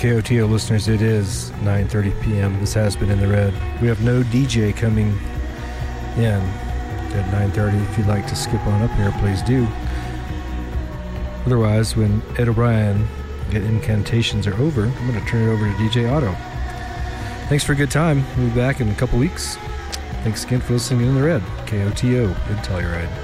KOTO listeners, it is 9:30 p.m. This has been In the Red. We have no DJ coming in at 9:30. If you'd like to skip on up here, please do. Otherwise, when Ed O'Brien and Incantations are over, I'm going to turn it over to DJ Otto. Thanks for a good time. We'll be back in a couple weeks. Thanks again for listening to In the Red. KOTO, Good Telluride.